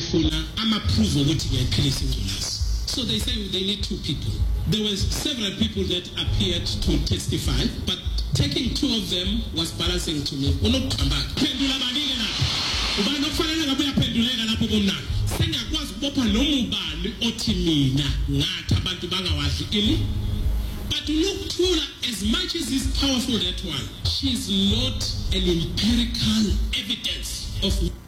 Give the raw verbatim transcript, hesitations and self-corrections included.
befuna ama-prove ukuthi ngiyayiqinisa ingculazi. So they say they need two people. There were several people that appeared to testify, but taking two of them was balancing to me. Unokuhamba pendula banike na. Ubani ofanele ngabe uyaphenduleka lapho komnandi. Sengiyakwazi ukubopha noma ubani othi mina ngathi abantu bangawadli ini. But look Thula, as much as is powerful that one, she's not an empirical evidence of